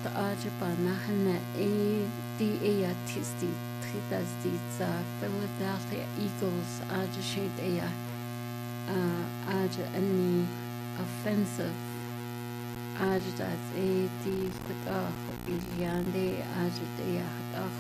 Ajabana the Tisti Tritas the Philadelphia Eagles Ajashade Aja any offensive Ajadas di Kuta Iliande Ajadea